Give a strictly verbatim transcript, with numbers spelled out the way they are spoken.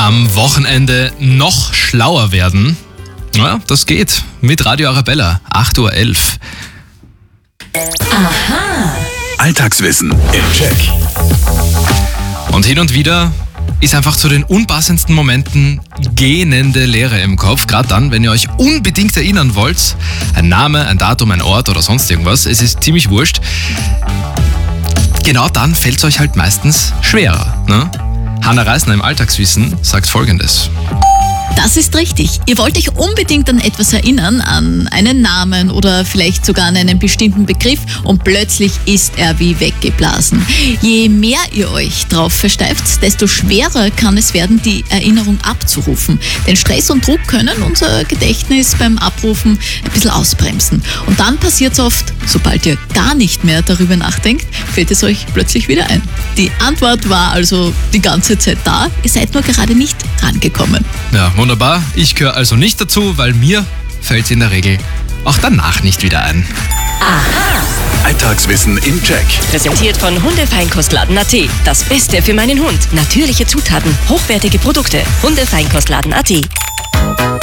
am Wochenende noch schlauer werden? Ja, das geht. Mit Radio Arabella, acht Uhr elf. Aha. Alltagswissen im Check. Und hin und wieder ist einfach zu den unpassendsten Momenten gähnende Leere im Kopf. Gerade dann, wenn ihr euch unbedingt erinnern wollt. Ein Name, ein Datum, ein Ort oder sonst irgendwas. Es ist ziemlich wurscht. Genau dann fällt es euch halt meistens schwerer. Ne? Hanna Reisner im Alltagswissen sagt Folgendes. Das ist richtig. Ihr wollt euch unbedingt an etwas erinnern, an einen Namen oder vielleicht sogar an einen bestimmten Begriff und plötzlich ist er wie weggeblasen. Je mehr ihr euch drauf versteift, desto schwerer kann es werden, die Erinnerung abzurufen. Denn Stress und Druck können unser Gedächtnis beim Abrufen ein bisschen ausbremsen. Und dann passiert es oft, sobald ihr gar nicht mehr darüber nachdenkt, fällt es euch plötzlich wieder ein. Die Antwort war also die ganze Zeit da, ihr seid nur gerade nicht rangekommen. Ja, wunderbar. Ich gehöre also nicht dazu, weil mir fällt es in der Regel auch danach nicht wieder ein. Aha. Alltagswissen im Check. Präsentiert von Hundefeinkostladen Punkt a t. Das Beste für meinen Hund. Natürliche Zutaten, hochwertige Produkte. Hundefeinkostladen Punkt a t.